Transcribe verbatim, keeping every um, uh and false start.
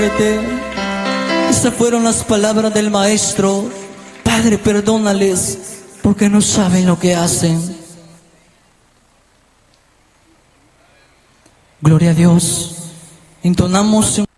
Estas fueron las palabras del Maestro. Padre, perdónales porque no saben lo que hacen. Gloria a Dios. Entonamos